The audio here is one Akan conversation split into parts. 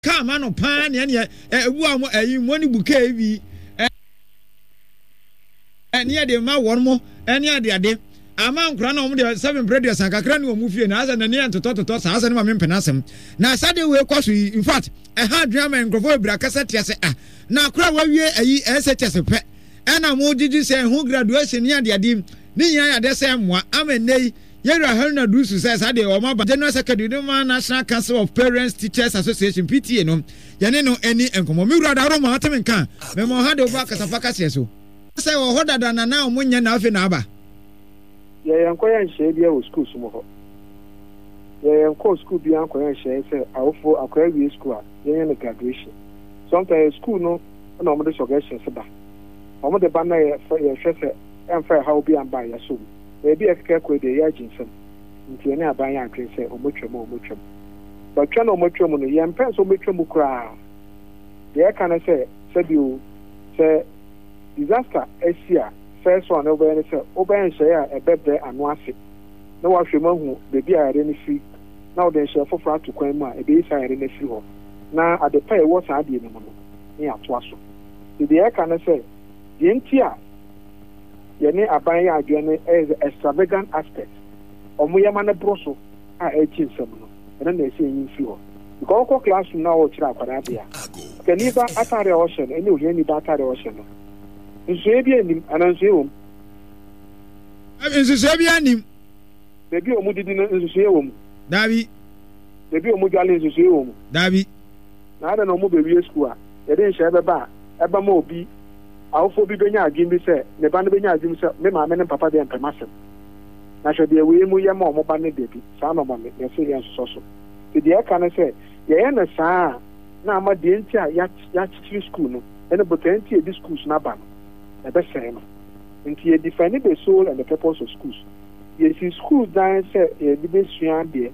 ka ma no pa ne ebu am ayi moni buka bi ne de ma won mo ne ade ama nkura na omo de 7 previous ankakra ne omu fie na asa na ne ntoto sa asa ne ma mempena asem na asa de we kwaso in fact ha drama nkrofo ebra kasa tiase na akura wa wie ayi SHS pe na mo gigi say hu graduation ne ade ni yan ade say moa amene yera Haruna Dusu says ade o ma General Secretary the National Council of Parents Teachers Association PTA no yene no eni enkomo mi wura da ro ma atem kan me mo ha de over kasafaka so say o hoda da na o munye na afi na aba yankoya nhye bia wo school sumo ho yanko school bia yankoya nhye say awofo akwara wi school a yen graduation sometimes school no na omo de suggestion se ba omo de ba na ye hwese emfa how bia amba ya so ebi ekeke ko de ya jinsem nti ene aban ya atwe se omotwem ba twa na omotwem no ye mpen so omotwem kura ye kana se biu se disaster asia first one over any say oben share a bebe anu ase na wa hwemahu bebi ayare ne fi na o den share foforo to kwan mu a e be isa ayare ne fi ho na adepa e wo sa ade ne mo ne ato aso the e kana say the ntia ye ne aban ya adwene is extravagant aspect omo yema ne broso a e chinsem no ene na ese yin fi ho because ko classroom na o kira akwara bia kaniba atare o hye no ene o hye ni ba atare o hye no nsuebi anim anansuewom nsuebi anim bebi omudidi no nsuewom dabi bebi omudwale nsuewom dabi na ada no mo bebi school a yede nhye beba eba ma obi awofo bi benya agim bi se ne ba no benya agim se me ma me ne papa de empemasem na hwe de we mu ye ma omo ba ne debi sa no ma me ye se ye nso so de aka ne se ye na saa na ama de nti a ya chichi school no ene botanti e di schools na ba no ebe say no nti ye define the soul and the purpose of schools ye see schools dan say ye di be sua de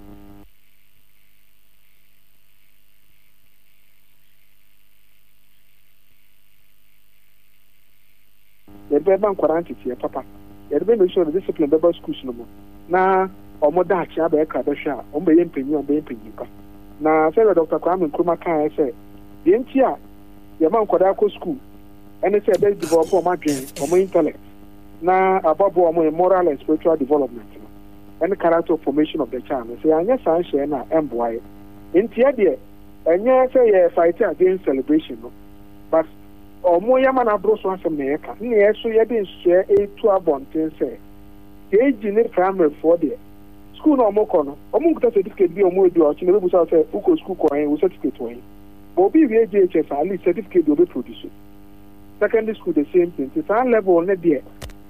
ye be ban quarantine papa ye be make sure the discipline be schools no mo na omo da achi aba e ka be hwa omo be yempanyi pa na say Dr. Kwame Nkrumah kan say ye nti a ye man kwada ko school and say they develop my intellect na ababo my moral and spiritual development and character formation of the child. Say anya san share na emboy ntia de anya say ye fight against celebration no but omo yama na bro so asem na ye ka na ye so ye dey share to abonten say age ni primary for there school no omo ko no omo nkuta certificate bi omo edu o chi na be busa say uko school ko en wo certificate wo obi we JHS at least certificate do be produce. Secondary school the same thing. It's our level on there.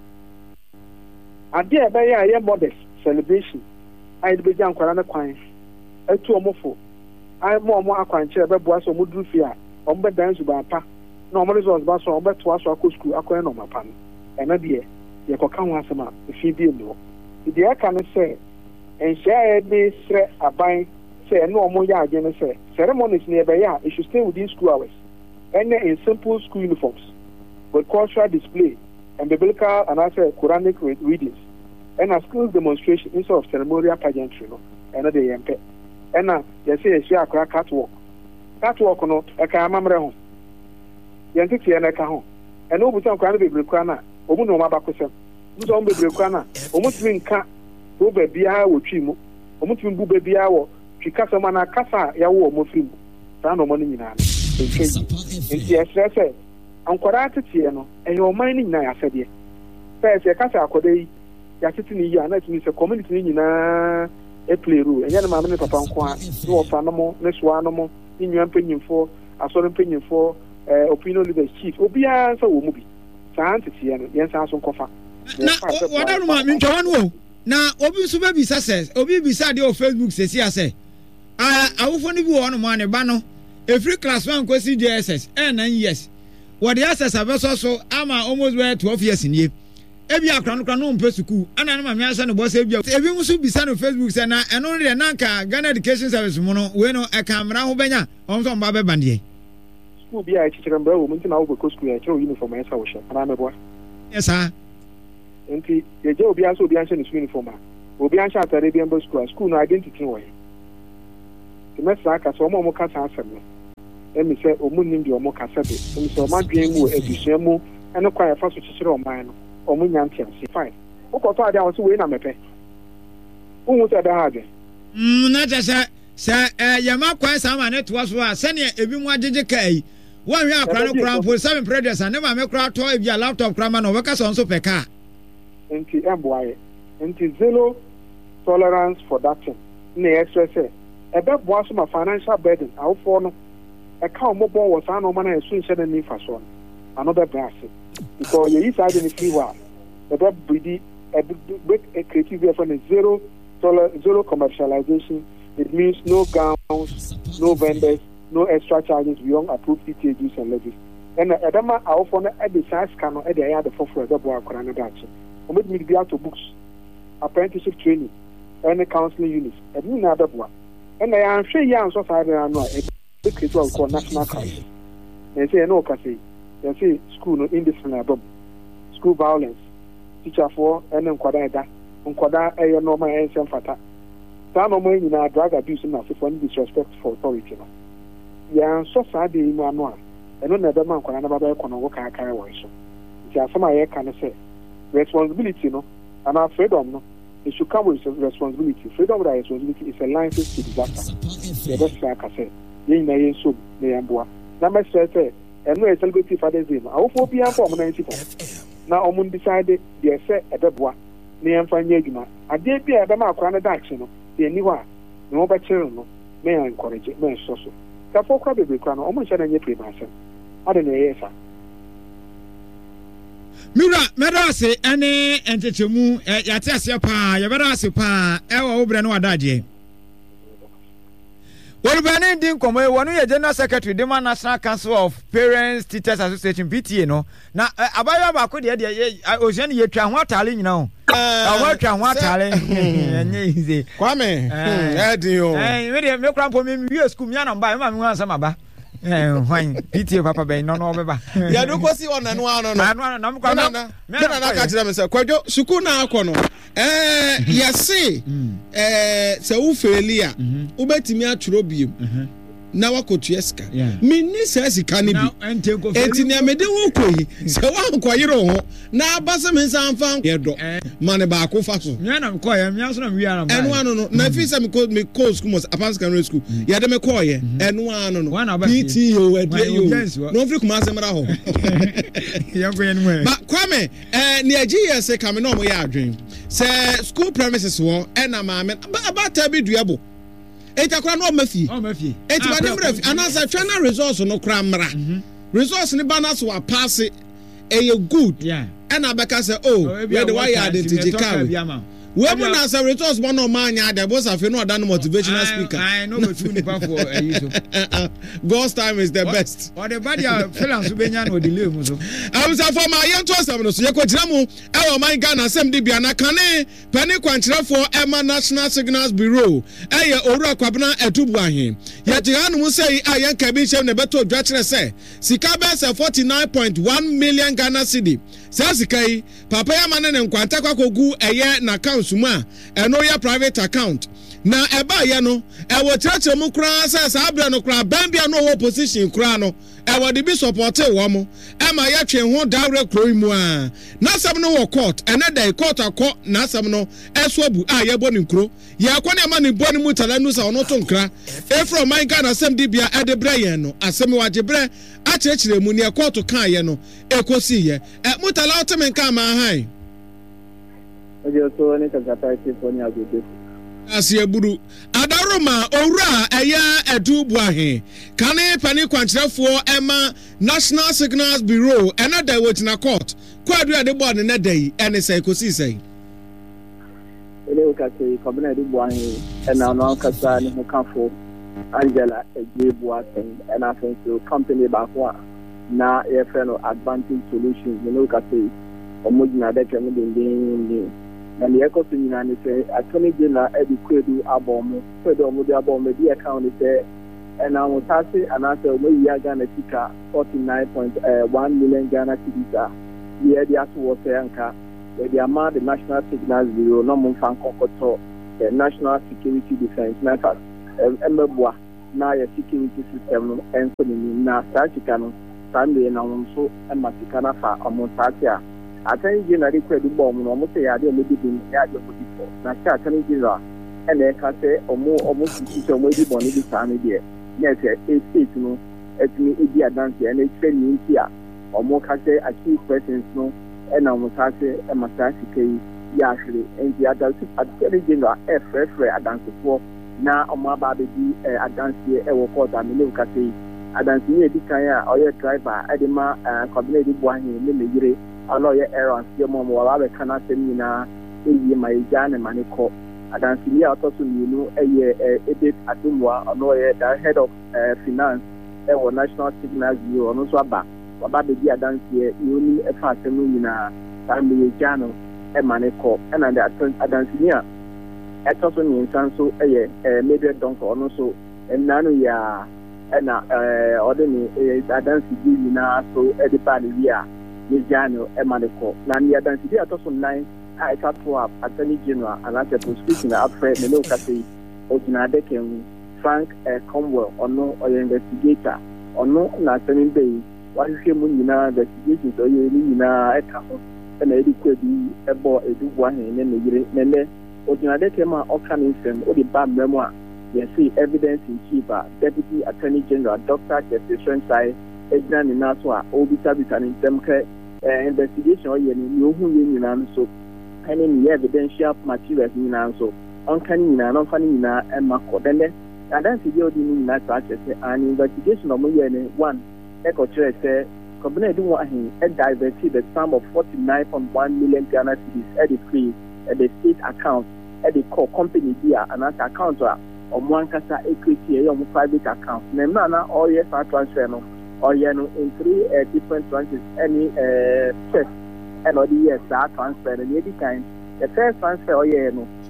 And there by a modest celebration. I be jam kwana kwan. E tu omofo. I more akwanche be boa so mudru fia. Ombe dance ba pa. Na omo results ba so ombe to aso akọ school akọ no mapa no. E na de ye koka ho asema e fi bi no. The aka ne say en share be sre aban say no omo ya agene say ceremonies ne be ya it should stay within school hours. And in simple school uniforms with cultural display and biblical and also Quranic readings and a skills demonstration instead of ceremonial pageantry no and the yempe and they say she akra catwalk no e ka amamre ho yente tie na ka ho and obu tan kwa na bebre kwa na obu no ma bakosem nso on bebre kwa na omutimi nka wo ba bia wo twi mu omutimi bu ba bia wo twi kasa ma na kasa ya wo mo firi mu sa no mo ni nyina nti esese ankwara tetie no eyo man ni nyina ya sede first e kasa akoda yi ya tete ni ya na tumi se community ni nyina e play role enya na maame ne papa nko a no ofa no mo ne soa no mo ni nwan panyimfo asoro panyimfo opinion leaders chief obi ansa wo mu bi saa tetie no yen san so nkofa na wada no ma ntwa no na obi so ba bi sase obi bi sa de o Facebook sesi ase awofo ni bi wo no mo ane ba no every class 1 kwesi JSS 9 years what the access abeso so ama almost 12 years in ye ebi akra no mpe school ana na mama ansa no boss ebi musu bisa no Facebook say na eno re na nka Ghana Education Service mo no we no e camera ho benya on so mba be bande school bi a chichira mba wo munti na wo go school ya chiro uniform esa wo hye ana meboa yes sir enti ye je obi ansa obi ansa ni uniform a obi ansa atare bi mba school no identity wo ye the message aka so mo ka san asem no me say omu nim de omo kasa de me say omo adwen mu edusua mu ene kwa fa so kyekere oman no omo nyantia si fine ukoto ade awon so we na mepe unwu se da ha de na ja se yama kwa sama ne to so a se ne ebi mu agege kai wan hwe akra no kra po 7 predators and never me kra to e bia laptop kra ma no we ka so nso peka enti emboaye enti zero tolerance for that thing na express ebe boa so ma financial burden awfo no e ka omobon wo sa no ma na esu nse na ni fa so another brass because you use identity free wa ebe bridi a creative effort is zero commercialization. It means no gowns, no vendors, no extra charges beyond approved ETAs and levies. And Adama our phone at the size cano at the area the for the boy Corona Dutch. Omit me be out of books, apprenticeship training, and counseling units, and another one. And I am sure young society are not a big called national crisis. They say no case. They say school no indiscipline, school violence, teacher for and enquada a normal and fata. Some of in our drug abuse and for disrespect for authority. Yeah, so sad in one. And another man can never work a carry away. Some I can say responsibility, no, and our freedom, no, it should come with responsibility. Freedom with responsibility is a line to disaster. The best like I said, Yin so they are boa. Number say, and we celebrate Father's Day. I hope we are for 94. Now, Omun decided they say at the bois. Near Fanyaguma. I did be at the mark on the action. The anywhere. No better, no. May I encourage it? May I so. Therefore, crabby crown almost an any myself. I don't know, yes, sir. Mura, Medase, any entertainment, Yatia Pa, Yabarasi Pa, Ewa Obrano Adaje. Well, Benin didn't come away. One year, General Secretary, the National Council of Parents Teachers Association, PTA, no. Now, Abaya Bako, I was in your tram, what telling you now. I work on what telling easy. Kwame, Edio. Hey, really, no crump for me, you school, Yana, by my some about. Fine, PTA, Papa Bay, no, no, yeah, don't go see one and one. I'm going to catch them, sir. Quajo, Sukuna Kono. Yes, see, so Ophelia, Ubetimia Trobium. Now I could yeska. Mini says he can't be. And take off. Etinia Medewoko. So I'm quite now Bassam and Sam found Manabako Faso. Yanam Koya, Yasan, we are. And one on Nafisa called me cold school, a past can school. Yadame Koya, and one of PTO at you. No freak Masamaraho. But Kwame, near GS say coming on my dream. Say school premises war, and a man about Tabby Diabo. Etakura no mafi. Oh mafi. Eti ba dem ref anasa twana resource no kra mra. Resource ni banas wa pass e good. Yeah. And abeka say oh where the why identity card. We mo na say resource one no man nya the boss afi no oda no motivational speaker. I know what you need for you. God's time is the best. Or the body freelance be nya no delay mu so. I was for my young to asem no so ye ko tira mu e o man Ghana asem de bia na kane pani kwankyerɛ for Emma National Signals Bureau. Eye owura kwabena etubu ahen. Ye tiga no mu say ayen ka bi hyem ne beto dwa kyerɛ say sika be say 49.1 million Ghana cedi. Say sika yi papa ya mane ne nkwanta kwakogu eye na account suma eno ya private account na eba ye no e wo church mu kra say sabra no kra bambia no wo position kra no e wo de bi support wo mo e ma ya twen ho direct kro mu a na sam no wo court ene dey court akọ na sam no eso bu a ye bo ni kro ye akọ na ma ni bo ni mu tala nu sa ono to nkra e from my Ghana sam di bia e de bre ye no asem wa je bre a chekire mu ni e court kan ye no e kosi ye mutala otemen ka ma han Asiaburu Adaroma Ora Eya Edubu Ahe Kane Pani Kwankyerɛfoɔ Emma National Signals Bureau another which na court kwadua de board na day ene say kosi say ele ka say komena de bo ahe na no kasa ne ho kafo Angela Ejebu Aten and I think to company back one na e friend Advantage Solutions no ka say omujina de kemu ding and the echo to United say Attorney General Eddie Kwedu Abomu, Kwedu Omudi Abomu, the account is there, and I will pass it and answer we are Ghana Tika 49.1 million Ghana cedis. The idea was Anka, where the amount the National Signals Bureau, no Munfan Kokoto, the National Security Defense, Nafa, Mbwa, na yɛ security system no ɛnso ne nim na saa sika no saa mmiri na wɔn nso ɛma sika no afa ɔmo nsaase a attorney general de kɔ adubɔ ɔmo no ɔmo sɛ yɛ adeɛ ɔmo di bi ne yɛ adeɛ ɔmo di fɔ na hyɛ attorney general ɛna ɛka sɛ ɔmo sisi sɛ ɔmo edi bɔ ne bi saa no deɛ na ɛsɛ state no ɛtumi edi adansi ɛna ekyirɛ ne nti a ɔmo ka sɛ accused persons no ɛna ɔmo nsaase ɛma saa sika yi yɛ ahwere nti attorney general ɛfrɛfrɛ adansifoɔ na ɔmo aba abɛdi adanseɛ ɛwɔ court a mene wokasa yi adanse yi edi kan a ɔyɛ driver ɛde ma kɔbina edi bu ahene ne ne yere ɔno ɔyɛ errands yɛ mo ɔmo wɔba abɛka n'asɛm nyinaa ewie ma egya ne ma ne kɔ adanse yi a ɔtɔ so mmienu ɛyɛ Edith Adumwa ɔno ɔyɛ the head of finance ɛwɔ National Signals Bureau ɔno nso aba wɔba abɛdi adanseɛ ne oni ɛfa asɛm no nyinaa saa mmiri egya no ɛma ne kɔ ɛna de adanse yi a ɛtɔ so mmiɛnsa nso ɛyɛ Major Donko ɔno nso ɛnna no yɛ a ɛna ɔde ne adansidie nyinaa so ɛde baa ne wie a yɛgyaa no ɛma ne kɔ na ne adansidie atɔ so 9 a ɛka to a attorney general anaasɛ prosecution a afrɛ ne ne wokasa yi ɔgyina adaka mu Frank Comwell ɔno ɔyɛ investigator ɔno na asɛm bɛ yi wahwehwɛ mu nyinaa investigations ɔyɛ ne nyinaa ɛka ho ɛna ɛde kɔ edu ɛbɔ edu bu ahene ne ne yere ne nɛ ɔgyina adaka mu a ɔka ne nsɛm ɔde ba mmerɛ mu a yɛsi evidence in chief a deputy attorney general Dr. Justice Shensai egyina ne nan so a ɔbisabisa ne nsɛm kɛ investigation ɔyɛ no ne ohun yɛ nyinaa no so ɛne ne yɛ evidential materials nyinaa nso ɔnka ne nyinaa na ɔnfa ne nyinaa ɛma kɔ dɛnɛ adansi bi a ɔdi ne nyinaa saa kyerɛ sɛ an investigation ɔmo yɛ ne one ɛkɔkyerɛ sɛ kɔbina edi wɔn ahen ɛdiverted the sum of 49.1 million Ghana cedis ɛde free ɛde state account ɛde kɔ company bi a anaasɛ account a ɔmo ankasa equity ɛyɛ ɔmo private account na mmerɛ na ɔyɛ saa transfer no ɔyɛ no in 3 different tranches ɛne checks ɛna ɔde yɛ saa transfer no yɛ di kan the first transfer ɔyɛ no